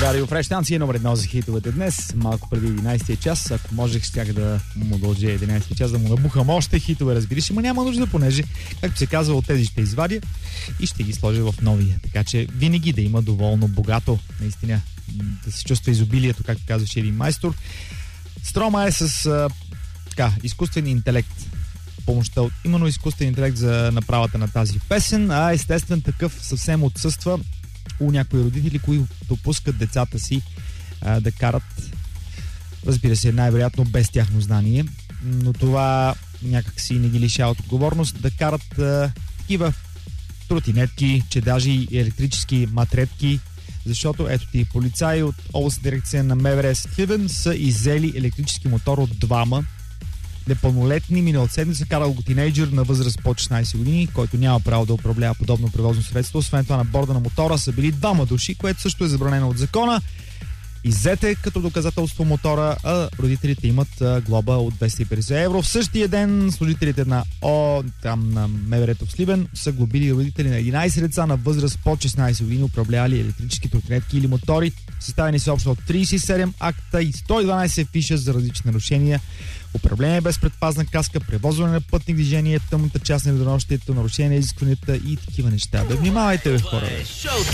Радио Фреш, станция номер 1 за хитовете днес. Малко преди 11-тия час, ако можех, щях да му дължа 11-тия час, да му набухам още хитове, разбираш, но няма нужда, понеже, както се казва, от тези ще извадя и ще ги сложа в новия. Така че винаги да има доволно богато, наистина, да се чувства изобилието, както казваше един майстор. Строма е с изкуствен интелект. Помощта от именно изкуствен интелект за направата на тази песен, а естествен такъв съвсем отсъства у някои родители, които допускат децата си да карат, разбира се, най-вероятно без тяхно знание, но това някак си не ги лишава от отговорност да карат такива тротинетки, че даже и електрически матретки, защото ето ти полицаи от областна дирекция на МВР Сливен са иззели електрически мотор от двама непълнолетни. Миналата седмица карал го тинейджър на възраст по 16 години, който няма право да управлява подобно превозно средство. Освен това на борда на мотора са били двама души, което също е забранено от закона. Иззете като доказателство мотора, а родителите имат глоба от 250 евро. В същия ден служителите на МВР-то в Сливен са глобили родители на 11 деца на възраст по 16 години, управлявали електрически тротинетки или мотори. Съставени са общо 37 акта и 112 фиша за различни нарушения. Управление без предпазна каска, превозване на пътни движения, тъмната част на денонощието, нарушение на изискванията и такива неща. Внимавайте, хора!